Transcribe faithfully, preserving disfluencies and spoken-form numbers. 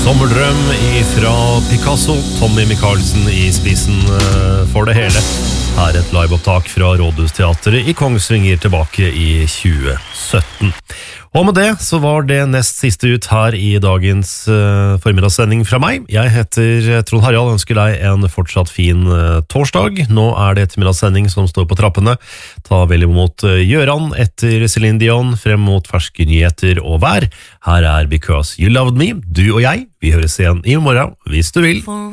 Sommerdrøm fra Picasso, Tommy Michaelsen i spissen for det hele. Her et liveopptak fra Rådhusteatret i Kongsvinger tilbake i tjue sytten. Og med det så var det nest siste ut her i dagens uh, formiddagssending fra meg. Jeg heter Trond Harald, ønsker deg en fortsatt fin uh, torsdag. Nå er det ettermiddagssending som står på trappene. Ta vel imot uh, Gjøran etter Celine Dion, frem mot ferske nyheter og vær. Her er Because You Loved Me, du og jeg. Vi høres igjen i morgen, hvis du vil.